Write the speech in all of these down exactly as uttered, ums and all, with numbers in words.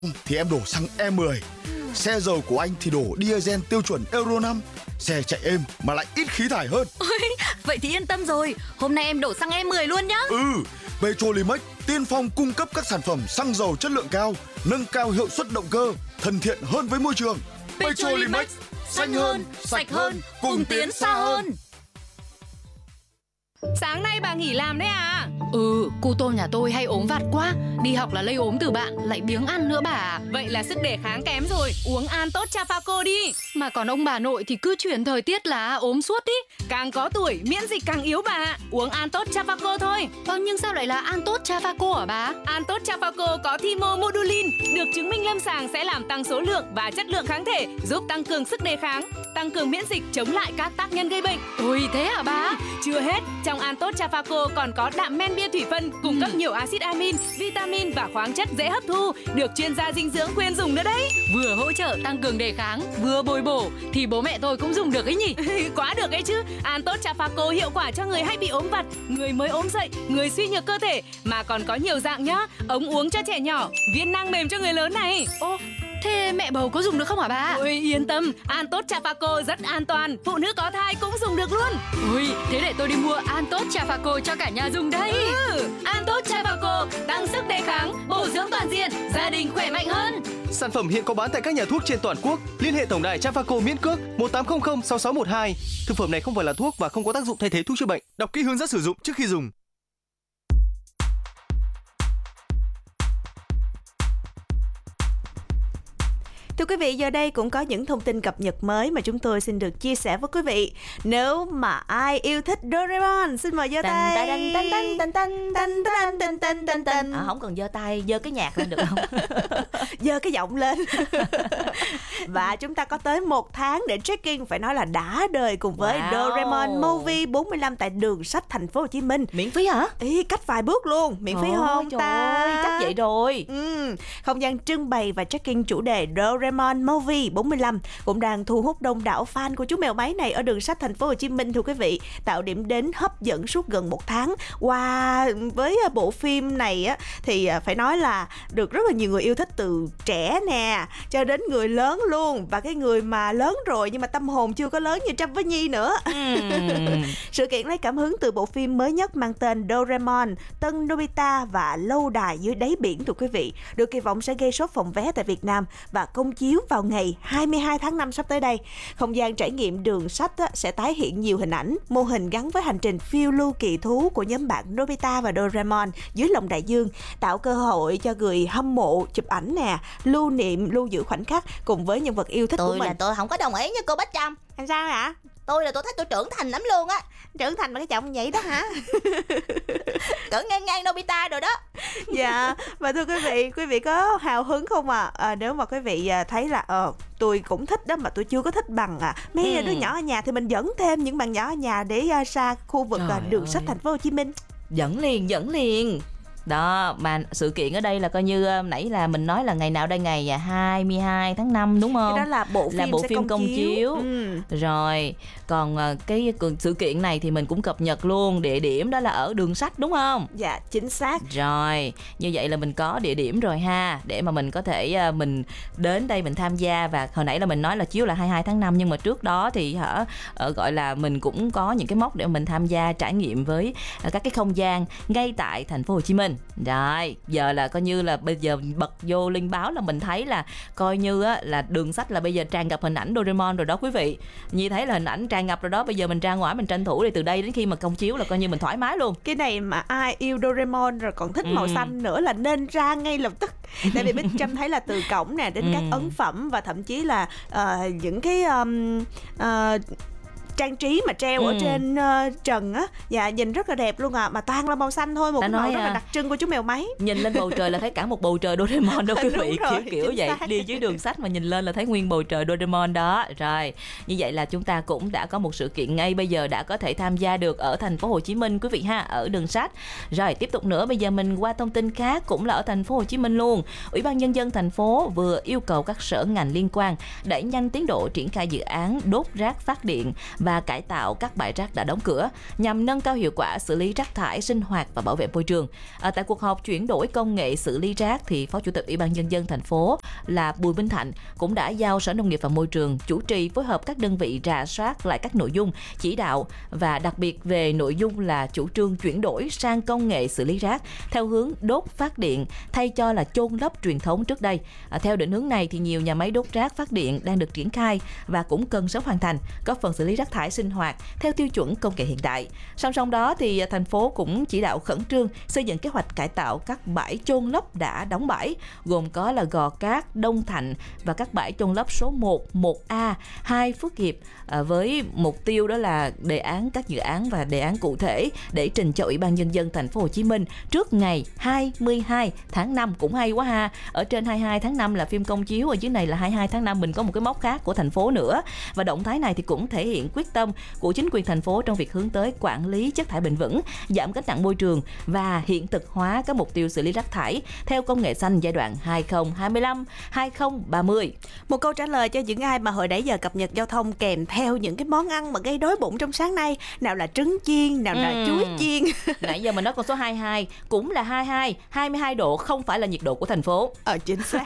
thì em đổ xăng E mười. Xe dầu của anh thì đổ diesel tiêu chuẩn Euro năm. Xe chạy êm mà lại ít khí thải hơn. Ôi, vậy thì yên tâm rồi. Hôm nay em đổ xăng E mười luôn nhá. Ừ, Petrolimex tiên phong cung cấp các sản phẩm xăng dầu chất lượng cao, nâng cao hiệu suất động cơ, thân thiện hơn với môi trường. Petrolimex, xanh hơn, sạch hơn, cùng tiến xa hơn. Sáng nay bà nghỉ làm đấy à? Ừ, cô Tôn nhà tôi hay ốm vặt quá. Đi học là lây ốm từ bạn, lại biếng ăn nữa bà. Vậy là sức đề kháng kém rồi. Uống An Tốt Chafaco đi. Mà còn ông bà nội thì cứ chuyển thời tiết là ốm suốt ý. Càng có tuổi, miễn dịch càng yếu bà. Uống An Tốt Chafaco thôi. Ờ, nhưng sao lại là An Tốt Chafaco hả bà? An Tốt Chafaco có thymomodulin, được chứng minh lâm sàng sẽ làm tăng số lượng và chất lượng kháng thể, giúp tăng cường sức đề kháng, tăng cường miễn dịch, chống lại các tác nhân gây bệnh. Ôi thế hả bà? Chưa hết, trong An Tốt Chafaco còn có đạm men bia thủy phân, cung cấp ừ. nhiều axit amin, vitamin và khoáng chất dễ hấp thu, được chuyên gia dinh dưỡng khuyên dùng nữa đấy. Vừa hỗ trợ tăng cường đề kháng, vừa bồi bổ thì bố mẹ tôi cũng dùng được ấy nhỉ? Quá được ấy chứ. An Tốt Chafaco hiệu quả cho người hay bị ốm vặt, người mới ốm dậy, người suy nhược cơ thể, mà còn có nhiều dạng nhá. Ống uống cho trẻ nhỏ, viên nang mềm cho người lớn này. Ô, thế mẹ bầu có dùng được không hả bà? Ôi yên tâm, An Tốt Chafaco rất an toàn, phụ nữ có thai cũng dùng được luôn. Ui, thế để tôi đi mua An Tốt Chafaco cho cả nhà dùng đây. Ừ, An Tốt Chafaco tăng sức đề kháng, bổ dưỡng toàn diện, gia đình khỏe mạnh hơn. Sản phẩm hiện có bán tại các nhà thuốc trên toàn quốc. Liên hệ tổng đài Chafaco miễn cước một tám không không sáu sáu một hai. Thực phẩm này không phải là thuốc và không có tác dụng thay thế thuốc chữa bệnh. Đọc kỹ hướng dẫn sử dụng trước khi dùng. Thưa quý vị, giờ đây cũng có những thông tin cập nhật mới mà chúng tôi xin được chia sẻ với quý vị. Nếu mà ai yêu thích Doraemon, xin mời giơ tay. À, không cần giơ tay, giơ cái nhạc lên được không? Giơ cái giọng lên. Và chúng ta có tới một tháng để check-in, phải nói là đã đời cùng với wow. Doraemon Movie bốn mươi lăm tại đường sách Thành phố Hồ Chí Minh. Miễn phí hả? Ý, cách vài bước luôn. Miễn phí Ôi, không trời ta? ơi, chắc vậy rồi. Ừ. Không gian trưng bày và check-in chủ đề Doraemon Movie bốn mươi lăm cũng đang thu hút đông đảo fan của chú mèo máy này ở đường sách Thành phố Hồ Chí Minh, thưa quý vị, tạo điểm đến hấp dẫn suốt gần một tháng. Wow, với bộ phim này á thì phải nói là được rất là nhiều người yêu thích, từ trẻ nè cho đến người lớn luôn, và cái người mà lớn rồi nhưng mà tâm hồn chưa có lớn như Trâm với Nhi nữa. uhm. Sự kiện lấy cảm hứng từ bộ phim mới nhất mang tên Doraemon, Tân Nobita và Lâu đài dưới đáy biển, thưa quý vị, được kỳ vọng sẽ gây sốt phòng vé tại Việt Nam và công chiếu vào ngày hai mươi hai tháng năm sắp tới đây. Không gian trải nghiệm đường sách á, sẽ tái hiện nhiều hình ảnh, mô hình gắn với hành trình phiêu lưu kỳ thú của nhóm bạn Nobita và Doraemon dưới lòng đại dương, tạo cơ hội cho người hâm mộ chụp ảnh nè, lưu niệm, lưu giữ khoảnh khắc cùng với nhân vật yêu thích tôi của mình. Tôi là tôi không có đồng ý với cô Bách Trâm. Làm sao hả? Tôi là tôi thấy tôi trưởng thành lắm luôn á. Trưởng thành bằng cái giọng vậy đó hả? Cỡ ngang ngang Nobita rồi đó. Dạ. Và thưa quý vị, quý vị có hào hứng không à? à nếu mà quý vị thấy là ờ tôi cũng thích đó mà tôi chưa có thích bằng à mấy ừ. đứa nhỏ ở nhà, thì mình dẫn thêm những bạn nhỏ ở nhà để uh, ra khu vực uh, đường sách Thành phố Hồ Chí Minh. Dẫn liền, dẫn liền. Đó, mà sự kiện ở đây là coi như nãy là mình nói là ngày nào đây, ngày hai mươi hai tháng năm đúng không? Cái đó là bộ phim, là bộ sẽ phim công, công chiếu, chiếu. Ừ. Rồi, còn cái sự kiện này thì mình cũng cập nhật luôn địa điểm, đó là ở đường sách đúng không? Dạ, chính xác. Rồi, như vậy là mình có địa điểm rồi ha, để mà mình có thể mình đến đây mình tham gia. Và hồi nãy là mình nói là chiếu là hai mươi hai tháng năm, nhưng mà trước đó thì hả gọi là mình cũng có những cái mốc để mình tham gia trải nghiệm với các cái không gian ngay tại Thành phố Hồ Chí Minh. Rồi, giờ là coi như là bây giờ bật vô Linh báo là mình thấy là coi như á, là đường sách là bây giờ tràn ngập hình ảnh Doraemon rồi đó quý vị. Nhi thấy là hình ảnh tràn ngập rồi đó. Bây giờ mình ra ngoài mình tranh thủ, thì từ đây đến khi mà công chiếu là coi như mình thoải mái luôn. Cái này mà ai yêu Doraemon rồi còn thích ừ. màu xanh nữa là nên ra ngay lập tức. Tại vì Bích Trâm thấy là từ cổng nè đến ừ. các ấn phẩm và thậm chí là uh, những cái um, uh, trang trí mà treo ừ. ở trên uh, trần á, dạ nhìn rất là đẹp luôn à, mà toàn là màu xanh thôi, một cái màu rất là đặc trưng của chú mèo máy. Nhìn lên bầu trời là thấy cả một bầu trời Doraemon đâu quý vị, kiểu kiểu vậy xác. Đi dưới đường sách mà nhìn lên là thấy nguyên bầu trời Doraemon đó. Rồi, như vậy là chúng ta cũng đã có một sự kiện ngay bây giờ đã có thể tham gia được ở Thành phố Hồ Chí Minh quý vị ha, ở đường sách. Rồi, tiếp tục nữa, bây giờ mình qua thông tin khác cũng là ở Thành phố Hồ Chí Minh luôn. Ủy ban nhân dân thành phố vừa yêu cầu các sở ngành liên quan đẩy nhanh tiến độ triển khai dự án đốt rác phát điện và cải tạo các bãi rác đã đóng cửa nhằm nâng cao hiệu quả xử lý rác thải sinh hoạt và bảo vệ môi trường. À, tại cuộc họp chuyển đổi công nghệ xử lý rác thì Phó Chủ tịch Ủy ban Nhân dân thành phố là Bùi Minh Thạnh cũng đã giao Sở Nông nghiệp và Môi trường chủ trì phối hợp các đơn vị rà soát lại các nội dung chỉ đạo và đặc biệt về nội dung là chủ trương chuyển đổi sang công nghệ xử lý rác theo hướng đốt phát điện thay cho là chôn lấp truyền thống trước đây. À, theo định hướng này thì nhiều nhà máy đốt rác phát điện đang được triển khai và cũng cần sớm hoàn thành, góp phần xử lý rác thải sinh hoạt theo tiêu chuẩn công nghệ hiện đại. Song song đó thì thành phố cũng chỉ đạo khẩn trương xây dựng kế hoạch cải tạo các bãi chôn lấp đã đóng bãi, gồm có là Gò Cát, Đông Thạnh và các bãi chôn lấp số một, một A, hai Phước Hiệp, à, với mục tiêu đó là đề án các dự án và đề án cụ thể để trình cho Ủy ban Nhân dân thành phố Hồ Chí Minh trước ngày hai mươi hai tháng năm. Cũng hay quá ha. Ở trên hai mươi hai tháng năm là phim công chiếu, ở dưới này là hai mươi hai tháng năm mình có một cái mốc khác của thành phố nữa. Và động thái này thì cũng thể hiện quyết tâm của chính quyền thành phố trong việc hướng tới quản lý chất thải bền vững, giảm gánh nặng môi trường và hiện thực hóa các mục tiêu xử lý rác thải theo công nghệ xanh giai đoạn hai không hai lăm đến hai không ba mươi. Một câu trả lời cho những ai mà hồi nãy giờ cập nhật giao thông kèm theo những cái món ăn mà gây đói bụng trong sáng nay, nào là trứng chiên, nào là Ừ. chuối chiên. Nãy giờ mình nói con số hai mươi hai, cũng là hai mươi hai, hai mươi hai độ không phải là nhiệt độ của thành phố. Ờ, chính xác.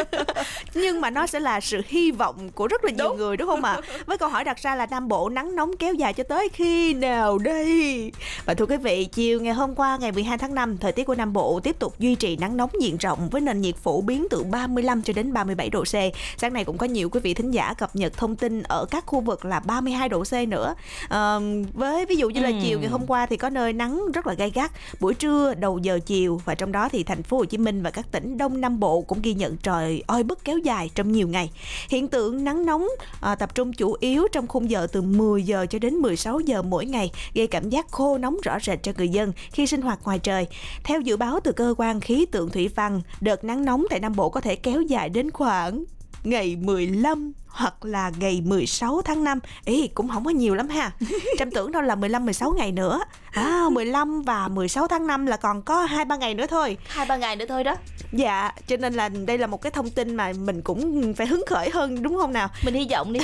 Nhưng mà nó sẽ là sự hy vọng của rất là nhiều Đúng. người, đúng không ạ? Với câu hỏi đặt ra là Nam Bộ nắng nóng kéo dài cho tới khi nào đây? Và thưa quý vị, chiều ngày hôm qua ngày mười hai tháng năm, thời tiết của Nam Bộ tiếp tục duy trì nắng nóng diện rộng với nền nhiệt phổ biến từ ba mươi lăm cho đến ba mươi bảy độ C. Sáng nay cũng có nhiều quý vị thính giả cập nhật thông tin ở các khu vực là ba mươi hai độ C nữa. À, với ví dụ như là Ừ. chiều ngày hôm qua thì có nơi nắng rất là gay gắt, buổi trưa, đầu giờ chiều, và trong đó thì thành phố Hồ Chí Minh và các tỉnh Đông Nam Bộ cũng ghi nhận trời oi bức kéo dài trong nhiều ngày. Hiện tượng nắng nóng à, tập trung chủ yếu trong khung giờ từ mười giờ cho đến mười sáu giờ mỗi ngày, gây cảm giác khô nóng rõ rệt cho người dân khi sinh hoạt ngoài trời. Theo dự báo từ cơ quan khí tượng thủy văn, đợt nắng nóng tại Nam Bộ có thể kéo dài đến khoảng ngày mười lăm hoặc là ngày mười sáu tháng năm. Ý, cũng không có nhiều lắm ha. Trâm tưởng đâu là mười lăm mười sáu ngày nữa. À, mười lăm và mười sáu tháng năm là còn có hai ba ngày nữa thôi. Hai ba ngày nữa thôi đó. Dạ, cho nên là đây là một cái thông tin mà mình cũng phải hứng khởi hơn, đúng không nào? Mình hy vọng đi.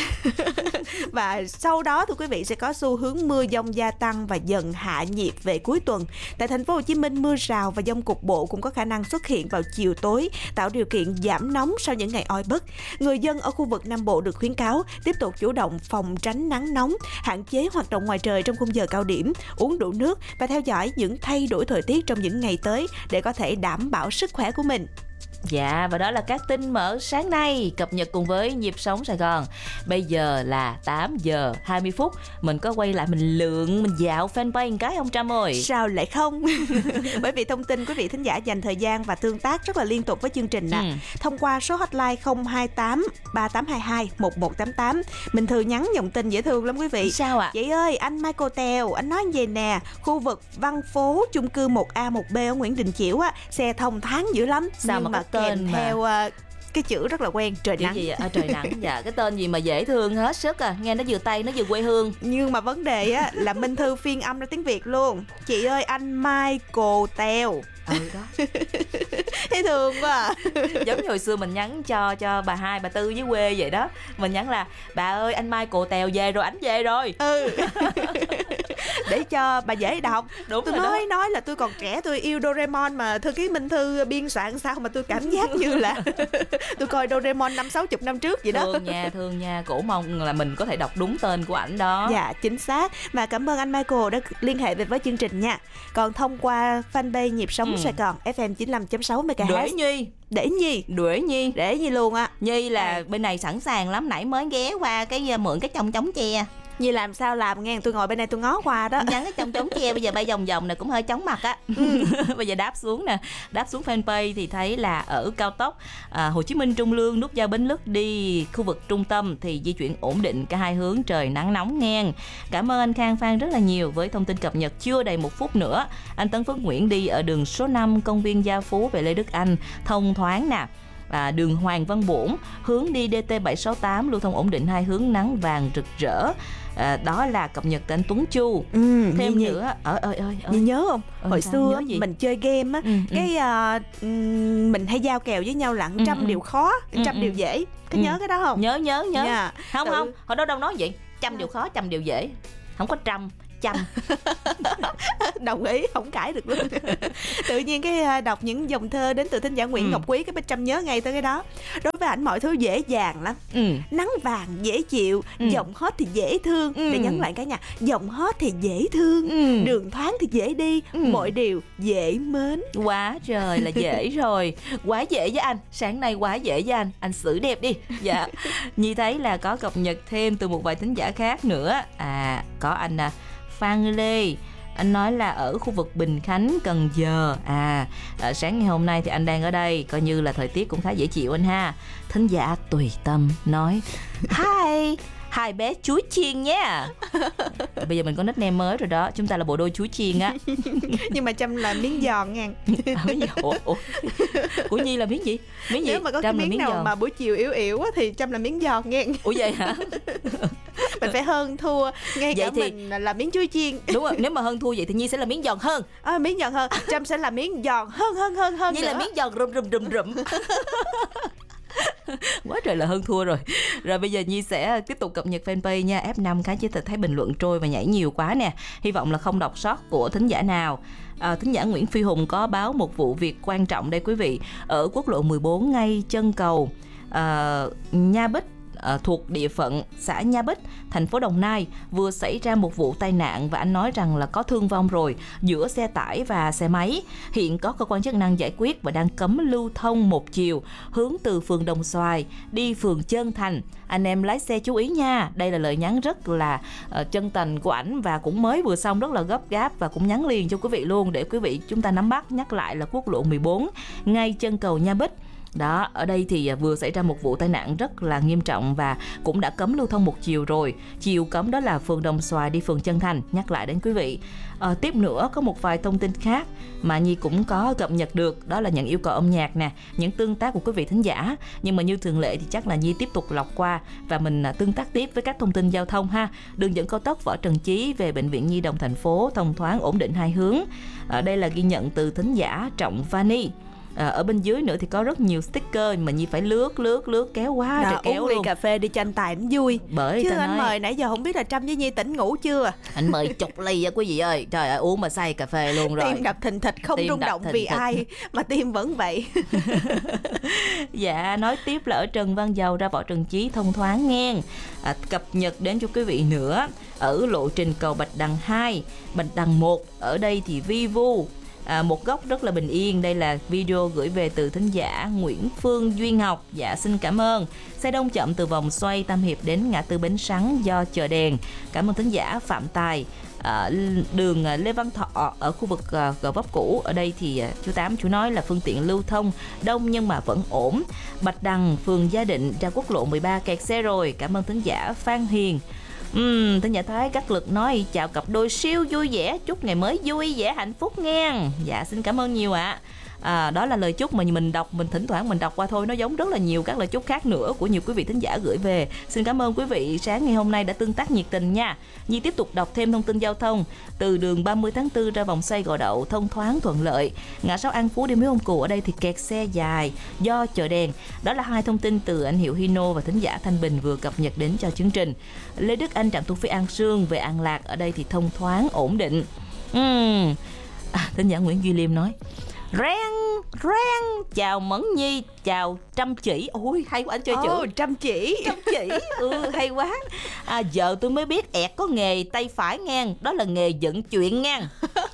Và sau đó thưa quý vị sẽ có xu hướng mưa dông gia tăng và dần hạ nhiệt về cuối tuần. Tại thành phố Hồ Chí Minh, mưa rào và dông cục bộ cũng có khả năng xuất hiện vào chiều tối, tạo điều kiện giảm nóng sau những ngày oi bức. Người dân ở khu vực Nam Bộ được khuyến cáo tiếp tục chủ động phòng tránh nắng nóng, hạn chế hoạt động ngoài trời trong khung giờ cao điểm, uống đủ nước và theo dõi những thay đổi thời tiết trong những ngày tới để có thể đảm bảo sức khỏe của mình. Dạ, và đó là các tin mở sáng nay cập nhật cùng với Nhịp Sống Sài Gòn. Bây giờ là tám giờ hai mươi phút. Mình có quay lại mình lượn, mình dạo fanpage một cái không Trâm ơi? Sao lại không? Bởi vì thông tin quý vị thính giả dành thời gian và tương tác rất là liên tục với chương trình nè. Ừ. Thông qua số hotline không hai tám ba tám hai hai một một tám tám. Mình thường nhắn dòng tin dễ thương lắm quý vị. Sao ạ? Chị ơi, anh Michael Tèo, anh nói vậy nè, khu vực Văn Phố, chung cư một A một B ở Nguyễn Đình Chiểu á, xe thông thoáng dữ lắm. Sao nhưng mà mà có tên kèm mà- theo uh, cái chữ rất là quen, trời Chữ nắng. gì ạ? À, trời nắng. Dạ, cái tên gì mà dễ thương hết sức à. Nghe nó vừa Tây, nó vừa quê hương. Nhưng mà vấn đề á là Minh Thư phiên âm ra tiếng Việt luôn. Chị ơi, anh Michael Tèo. Ừ đó. Thấy thương quá à. Giống như hồi xưa mình nhắn cho cho bà hai, bà Tư với quê vậy đó. Mình nhắn là bà ơi anh Michael Tèo về rồi, ảnh về rồi. Ừ. Để cho bà dễ đọc. Đúng Tôi rồi nói đó. nói là tôi còn trẻ, tôi yêu Doraemon mà thư ký Minh Thư biên soạn sao mà tôi cảm giác như là tôi coi Doraemon năm sáu chục năm trước vậy đó. Thương nha, thương nha. Cổ mong là mình có thể đọc đúng tên của ảnh đó. Dạ, chính xác. Và cảm ơn anh Michael đã liên hệ về với chương trình nha. Còn thông qua fanpage Nhịp Sống Ừ. Sài Gòn ép em chín mươi lăm chấm sáu Đuổi MHz. Nhi. Để Nhi. Đuổi Nhi. Để Nhi luôn á. Nhi là bên này sẵn sàng lắm, nãy mới ghé qua cái mượn cái chông chống che. Nhi làm sao làm nghe, tôi ngồi bên đây tôi ngó qua đó. Nhắn cái chông chống che bây giờ bay vòng vòng này cũng hơi chóng mặt á. Bây giờ đáp xuống nè, đáp xuống fanpage thì thấy là ở cao tốc à, Hồ Chí Minh Trung Lương nút giao Bến Lức đi khu vực trung tâm thì di chuyển ổn định cả hai hướng, trời nắng nóng ngang. Cảm ơn anh Khang Phan rất là nhiều với thông tin cập nhật chưa đầy một phút nữa. Anh Tấn Phước Nguyễn đi ở đường số năm công viên Gia Phú về Lê Đức Anh thông thoáng nè. À, đường Hoàng Văn Bổn hướng đi đê tê bảy sáu tám lưu thông ổn định hai hướng, nắng vàng rực rỡ. À, đó là cập nhật từ anh Tuấn Chu. Ừ, Thêm Nhi, nữa ơi ơi ơi Nhi nhớ không? Ừ, Hồi sao? xưa Nhớ gì? mình chơi game á, Ừ, ừ. cái uh, ừm, mình hay giao kèo với nhau là trăm Ừ, ừ. điều khó, Ừ, trăm ừ. điều dễ. Có Ừ. nhớ cái đó không? Nhớ nhớ nhớ. Dạ. Không Tự- không, hồi đó đâu nói vậy. Trăm điều khó, trăm điều dễ. Không có trăm, chăm. Đồng ý, không cãi được luôn. Tự nhiên cái đọc những dòng thơ đến từ thính giả Nguyễn ừ. Ngọc Quý, cái Bích Trâm nhớ ngay tới cái đó. Đối với ảnh mọi thứ dễ dàng lắm. ừ. Nắng vàng dễ chịu, ừ. giọng hót thì dễ thương. ừ. Để nhấn lại cả nhà, giọng hót thì dễ thương, ừ. đường thoáng thì dễ đi, ừ. mọi điều dễ mến. Quá trời là dễ rồi. Quá dễ với anh. Sáng nay quá dễ với anh. Anh xử đẹp đi. Dạ. Nhi thấy là có cập nhật thêm từ một vài thính giả khác nữa. À, có anh à Phan Lê. Anh nói là ở khu vực Bình Khánh, Cần Giờ. À, à sáng ngày hôm nay thì anh đang ở đây, coi như là thời tiết cũng khá dễ chịu anh ha. Thính giả Tùy Tâm nói: Hi, hai bé chuối chiên nha. Bây giờ mình có nickname mới rồi đó, chúng ta là bộ đôi chuối chiên á. Nhưng mà Trâm là miếng giòn nha. À, miếng giòn. Ủa, ủa. Của Nhi là miếng gì? Miếng gì? Nếu mà có Trâm cái miếng, miếng nào giòn. mà buổi chiều yếu yếu á thì Trâm là miếng giòn nha. Ủa vậy hả? Mình phải hơn thua. Ngay vậy cả thì... mình là miếng chuối chiên. Đúng rồi, nếu mà hơn thua vậy thì Nhi sẽ là miếng giòn hơn. À, miếng giòn hơn. Trâm sẽ là miếng giòn hơn hơn hơn hơn. Nhi là miếng giòn rụm rụm rụm rụm. Quá trời là hơn thua rồi. Rồi bây giờ Nhi sẽ tiếp tục cập nhật fanpage nha. ép năm cái chứ thấy bình luận trôi và nhảy nhiều quá nè. Hy vọng là không đọc sót của thính giả nào. À, thính giả Nguyễn Phi Hùng có báo một vụ việc quan trọng đây quý vị. Ở quốc lộ mười bốn ngay chân cầu à, Nha Bích, À, thuộc địa phận xã Nha Bích, thành phố Đồng Nai, vừa xảy ra một vụ tai nạn và anh nói rằng là có thương vong rồi giữa xe tải và xe máy. Hiện có cơ quan chức năng giải quyết và đang cấm lưu thông một chiều hướng từ phường Đồng Xoài đi phường Trơn Thành. Anh em lái xe chú ý nha. Đây là lời nhắn rất là uh, chân thành của ảnh và cũng mới vừa xong, rất là gấp gáp và cũng nhắn liền cho quý vị luôn để quý vị chúng ta nắm bắt. Nhắc lại là quốc lộ mười bốn ngay chân cầu Nha Bích. Đó, ở đây thì vừa xảy ra một vụ tai nạn rất là nghiêm trọng và cũng đã cấm lưu thông một chiều rồi. Chiều cấm đó là phường Đồng Xoài đi phường Trân Thành, nhắc lại đến quý vị. À, tiếp nữa có một vài thông tin khác mà Nhi cũng có cập nhật được, đó là những yêu cầu âm nhạc nè, những tương tác của quý vị thính giả. Nhưng mà như thường lệ thì chắc là Nhi tiếp tục lọc qua và mình tương tác tiếp với các thông tin giao thông ha. Đường dẫn cao tốc Võ Trần Chí về Bệnh viện Nhi Đồng thành phố thông thoáng ổn định hai hướng. Ở đây là ghi nhận từ thính giả Trọng Vani. À, ở bên dưới nữa thì có rất nhiều sticker mà Nhi phải lướt lướt lướt kéo quá trời kéo uống luôn. ly cà phê đi tranh tài nó vui. Bởi chứ anh nói... mời nãy giờ không biết là Trâm với Nhi tỉnh ngủ chưa. Anh mời chục ly á quý vị ơi. Trời ơi, uống mà say cà phê luôn rồi. Tim đập thình thịch không tim rung động vì thịch. Ai mà tim vẫn vậy. Dạ, nói tiếp là ở Trần Văn Dầu ra Võ Trần Chí thông thoáng ngang. À, cập nhật đến cho quý vị nữa. Ở lộ trình cầu Bạch Đằng hai, Bạch Đằng một, ở đây thì vi vu. À, một góc rất là bình yên. Đây là video gửi về từ thính giả Nguyễn Phương Duyên Ngọc. Dạ xin cảm ơn. Xe đông chậm từ vòng xoay Tam Hiệp đến ngã tư Bến Sắn do chờ đèn. Cảm ơn thính giả Phạm Tài. À, đường Lê Văn Thọ ở khu vực Gò Vấp cũ, ở đây thì chú Tám chú nói là phương tiện lưu thông đông nhưng mà vẫn ổn. Bạch Đằng phường Gia Định ra quốc lộ mười ba kẹt xe rồi. Cảm ơn thính giả Phan Hiền. Uhm, thính giả Thái Cát Lực nói chào cặp đôi siêu vui vẻ, chúc ngày mới vui vẻ hạnh phúc nghe. Dạ xin cảm ơn nhiều ạ. À. À, đó là lời chúc mà mình đọc, mình thỉnh thoảng mình đọc qua thôi, nó giống rất là nhiều các lời chúc khác nữa của nhiều quý vị thính giả gửi về. Xin cảm ơn quý vị sáng ngày hôm nay đã tương tác nhiệt tình nha. Nhi tiếp tục đọc thêm thông tin giao thông. Từ đường ba mươi tháng tư ra vòng xoay Gò Đậu thông thoáng thuận lợi. Ngã sáu An Phú đi Miếu Ông Cù ở đây thì kẹt xe dài do chờ đèn. Đó là hai thông tin từ anh Hiệu Hino và thính giả Thanh Bình vừa cập nhật đến cho chương trình. Lê Đức Anh trạm thu phí An Sương về An Lạc, ở đây thì thông thoáng ổn định. Uhm. À, thính giả Nguyễn Duy Liêm nói Rang, rang, chào Mẫn Nhi, chào Trâm Chỉ. Ôi, hay quá, anh chơi chữ. Oh, Trâm Chỉ. Trâm Chỉ, ừ, hay quá. À, giờ tôi mới biết ẹt có nghề tay phải ngang, đó là nghề dựng chuyện ngang.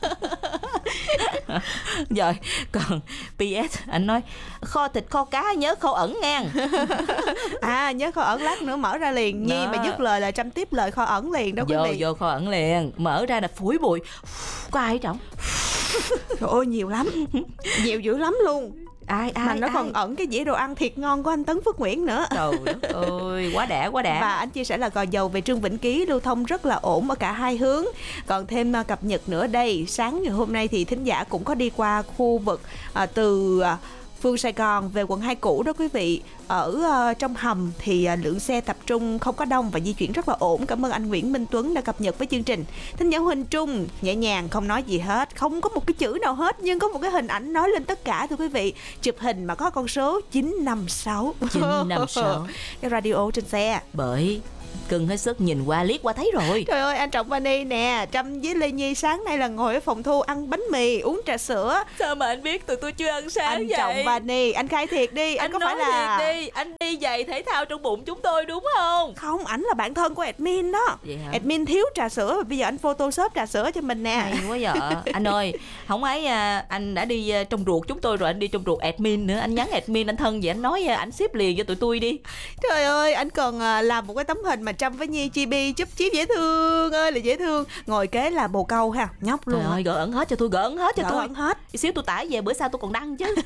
Rồi, còn pê ét, anh nói kho thịt kho cá nhớ kho ẩn ngang. À, nhớ kho ẩn lát nữa mở ra liền. Nhi đó. Mà dứt lời là Trâm tiếp lời kho ẩn liền đó quý vô, vị. Vô kho ẩn liền, mở ra là phủi bụi. Có ai trong? Trời ơi, nhiều lắm. Nhiều dữ lắm luôn. Ai, ai, mà nó ai? còn ẩn cái dĩa đồ ăn thiệt ngon của anh Tấn Phước Nguyễn nữa. Trời đất ơi, quá đã, quá đã. Và anh chia sẻ là Gò Dầu về Trương Vĩnh Ký lưu thông rất là ổn ở cả hai hướng. Còn thêm cập nhật nữa đây, sáng ngày hôm nay thì thính giả cũng có đi qua khu vực à, từ à, phường Sài Gòn về quận hai cũ đó quý vị. Ở uh, trong hầm thì uh, lượng xe tập trung không có đông và di chuyển rất là ổn. Cảm ơn anh Nguyễn Minh Tuấn đã cập nhật với chương trình. Thính giả Huỳnh Trung nhẹ nhàng không nói gì hết, không có một cái chữ nào hết, nhưng có một cái hình ảnh nói lên tất cả thưa quý vị. Chụp hình mà có con số chín năm sáu. chín năm sáu. Cái radio trên xe. Bởi cưng hết sức, nhìn qua liếc qua thấy rồi. Trời ơi, anh Trọng Vani nè, Trâm với Lê Nhi sáng nay là ngồi ở phòng thu ăn bánh mì, uống trà sữa. Sao mà anh biết tụi tôi chưa ăn sáng Anh vậy? Trọng Vani, anh khai thiệt đi, anh, Anh có nói phải là thiệt đi, anh đi giày thể thao trong bụng chúng tôi đúng không? không, ảnh là bạn thân của admin đó. Vậy hả? Admin thiếu trà sữa, bây giờ anh photoshop trà sữa cho mình nè. Hay quá vậy. Anh ơi, không ấy à, anh đã đi à, trong ruột chúng tôi rồi, anh đi trong ruột admin nữa. Anh nhắn admin anh thân vậy, anh nói à, anh ship liền cho tụi tôi đi. Trời ơi, anh còn à, làm một cái tấm hình mà Trâm với Nhi chibi chúp chíp dễ thương ơi là dễ thương. Ngồi kế là bồ câu ha, nhóc luôn. Trời ơi, gỡ ẩn hết cho tôi, gỡ ẩn hết cho Gỡ tôi. ẩn hết. Xíu tôi tải về bữa sau tôi còn đăng chứ.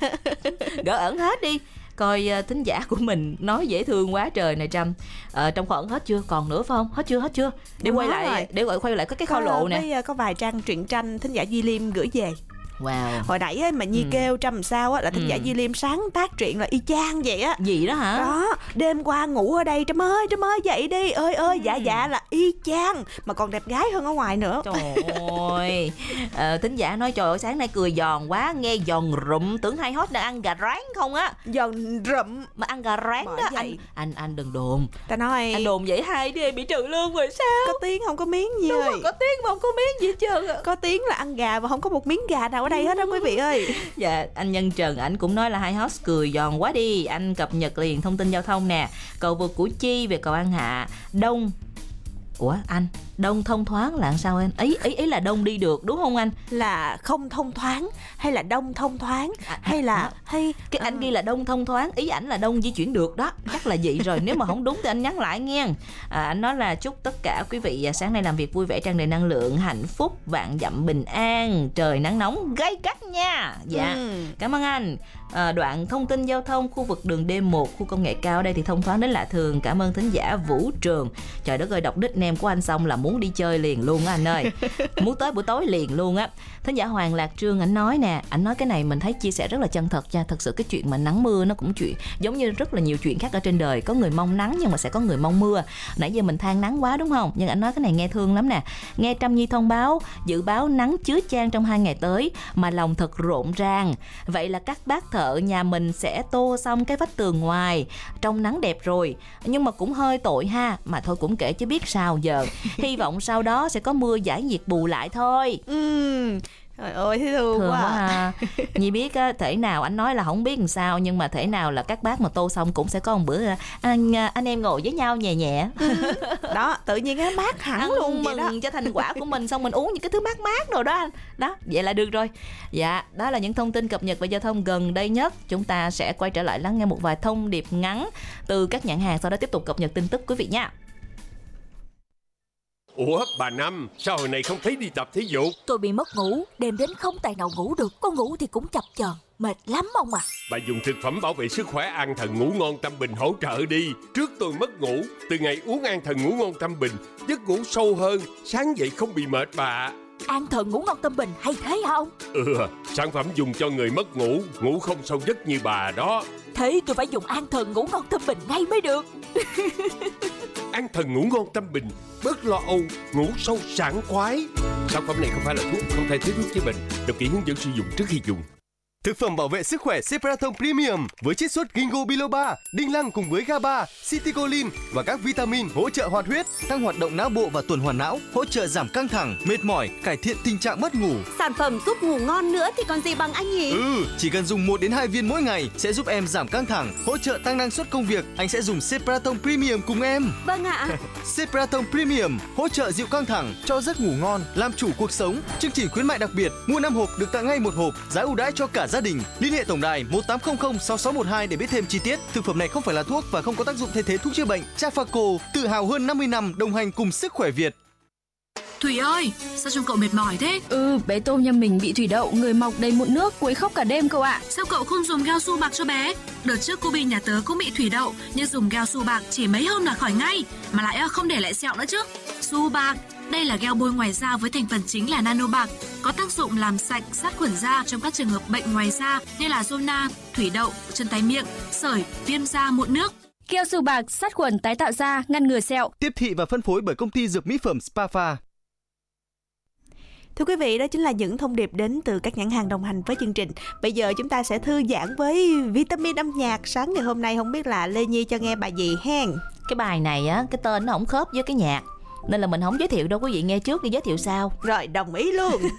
Gỡ ẩn hết đi. Coi uh, thính giả của mình nói dễ thương quá trời này Trâm. uh, Trong kho ẩn hết chưa? Còn nữa phải không? Hết chưa? Hết chưa? Để Đúng quay hết lại rồi. để gọi quay lại có cái kho Có- lộ nè. với, à, có vài trang truyện tranh thính giả Duy Liêm gửi về. Wow. Hồi nãy á, mà Nhi Ừ. kêu Trâm sao á, là thính Ừ. giả Duy Liêm sáng tác truyện là y chang vậy á. Gì đó hả? Đó, đêm qua ngủ ở đây Trâm ơi, Trâm ơi dậy đi, ơi ơi dạ dạ là y chang, mà còn đẹp gái hơn ở ngoài nữa. Trời ơi. Ờ, thính giả nói trời ơi sáng nay cười giòn quá, nghe giòn rụm, tưởng hay hot đang ăn gà rán không á. Giòn rụm. Mà ăn gà rán Bởi đó vậy. anh, anh anh đừng đồn. Ta nói Anh đồn vậy hai đứa em bị trừ lương rồi sao? có tiếng không có miếng Nhi Đúng ơi. rồi, có tiếng mà không có miếng gì hết trơn á. Có tiếng là ăn gà và không có một miếng gà nào ở đây hết đó quý vị ơi. Dạ, anh Nhân Trần ảnh cũng nói là hai host cười giòn quá đi. Anh cập nhật liền thông tin giao thông nè. Cầu vượt Củ Chi về cầu An Hạ Đông. Ủa anh, đông thông thoáng là làm sao anh? Ý ý ý là đông đi được đúng không anh? Là không thông thoáng hay là đông thông thoáng À, hay là à, hay Cái anh ờ, ghi là đông thông thoáng, ý ảnh là đông di chuyển được đó. Chắc là vậy rồi, nếu mà không đúng thì anh nhắn lại nghe. À, anh nói là chúc tất cả quý vị à, sáng nay làm việc vui vẻ, tràn đầy năng lượng, hạnh phúc, vạn dặm bình an, trời nắng nóng gay gắt nha. Dạ. ừ. Cảm ơn anh. À, đoạn thông tin giao thông khu vực đường D một khu công nghệ cao ở đây thì thông thoáng đến lạ thường. Cảm ơn thính giả Vũ Trường. Trời đất ơi, đọc nickname của anh xong là muốn đi chơi liền luôn á anh ơi. Muốn tới buổi tối liền luôn á. Thính giả Hoàng Lạc Trương ảnh nói nè, ảnh nói cái này mình thấy chia sẻ rất là chân thật nha. Thật sự cái chuyện mà nắng mưa nó cũng chuyện giống như rất là nhiều chuyện khác ở trên đời. Có người mong nắng nhưng mà sẽ có người mong mưa. Nãy giờ mình than nắng quá đúng không? Nhưng ảnh nói cái này nghe thương lắm nè. Nghe Trâm Nhi thông báo dự báo nắng chứa chan trong hai ngày tới mà lòng thật rộn ràng. Vậy là các bác thợ nhà mình sẽ tô xong cái vách tường ngoài, trong nắng đẹp rồi, nhưng mà cũng hơi tội ha, mà thôi cũng kệ chứ biết sao giờ. Hy vọng sau đó sẽ có mưa giải nhiệt bù lại thôi. Ừ. Trời ơi thấy thương, Thương quá. quá À. ha. Nhi biết á, thể nào anh nói là không biết làm sao, nhưng mà thể nào là các bác mà tô xong cũng sẽ có một bữa anh anh em ngồi với nhau nhẹ nhẹ. Đó, tự nhiên cái mát hẳn Ăn luôn vậy đó. mừng cho thành quả của mình, xong mình uống những cái thứ mát mát rồi đó anh. Đó, vậy là được rồi. Dạ, đó là những thông tin cập nhật về giao thông gần đây nhất. Chúng ta sẽ quay trở lại lắng nghe một vài thông điệp ngắn từ các nhãn hàng, sau đó tiếp tục cập nhật tin tức quý vị nha. Ủa bà Năm, sao hồi này không thấy đi tập thể dục? Tôi bị mất ngủ, đêm đến không tài nào ngủ được. Có ngủ thì cũng chập chờn, mệt lắm ông à. Bà dùng thực phẩm bảo vệ sức khỏe An Thần Ngủ Ngon Tâm Bình hỗ trợ đi. Trước tôi mất ngủ, từ ngày uống An Thần Ngủ Ngon Tâm Bình, giấc ngủ sâu hơn, sáng dậy không bị mệt bà. An Thần Ngủ Ngon Tâm Bình hay thế hả ông? Ừ, sản phẩm dùng cho người mất ngủ, ngủ không sâu giấc như bà đó. Thế tôi phải dùng An Thần Ngủ Ngon Tâm Bình ngay mới được. An Thần Ngủ Ngon Tâm Bình, bớt lo âu, ngủ sâu sảng khoái. Sản phẩm này không phải là thuốc, không thay thế thuốc chữa bệnh. Đọc kỹ hướng dẫn sử dụng trước khi dùng. Thực phẩm bảo vệ sức khỏe Ceprathon Premium với chiết xuất Ginkgo biloba, đinh lăng cùng với GABA, Citicoline và các vitamin hỗ trợ hoạt huyết, tăng hoạt động não bộ và tuần hoàn não, hỗ trợ giảm căng thẳng, mệt mỏi, cải thiện tình trạng mất ngủ. Sản phẩm giúp ngủ ngon nữa thì còn gì bằng anh nhỉ? Ừ, chỉ cần dùng một đến hai viên mỗi ngày sẽ giúp em giảm căng thẳng, hỗ trợ tăng năng suất công việc. Anh sẽ dùng Ceprathon Premium cùng em. Vâng ạ. Ceprathon Premium hỗ trợ dịu căng thẳng, cho giấc ngủ ngon, làm chủ cuộc sống. Chương trình khuyến mại đặc biệt, mua năm hộp được tặng ngay một hộp, giá ưu đãi cho cả gia đình. Liên hệ tổng đài một tám không không sáu sáu một hai để biết thêm chi tiết. Thực phẩm này không phải là thuốc và không có tác dụng thay thế thuốc chữa bệnh. Trafaco tự hào hơn năm mươi năm đồng hành cùng sức khỏe Việt. Thủy ơi, sao trông cậu mệt mỏi thế? Ừ, bé tôm nhà mình bị thủy đậu, người mọc đầy mụn nước, quấy khóc cả đêm cậu ạ. Sao cậu không dùng Gao Su Bạc cho bé? Đợt trước cô Bi nhà tớ cũng bị thủy đậu, nhưng dùng Gao Su Bạc chỉ mấy hôm là khỏi ngay, mà lại không để lại sẹo nữa chứ. Su Bạc, Đây là gel bôi ngoài da với thành phần chính là nano bạc, có tác dụng làm sạch, sát khuẩn da trong các trường hợp bệnh ngoài da như là zona, thủy đậu, chân tay miệng, sởi, viêm da, mụn nước. Keo su bạc sát khuẩn tái tạo da, ngăn ngừa sẹo. Tiếp thị và phân phối bởi công ty dược mỹ phẩm Spafa. Thưa quý vị, đó chính là những thông điệp đến từ các nhãn hàng đồng hành với chương trình. Bây giờ chúng ta sẽ thư giãn với vitamin âm nhạc. Sáng ngày hôm nay không biết là Lê Nhi cho nghe bài gì hen. Cái bài này á, cái tên nó không khớp với cái nhạc, nên là mình không giới thiệu đâu, quý vị nghe trước đi giới thiệu sau. Rồi, đồng ý luôn.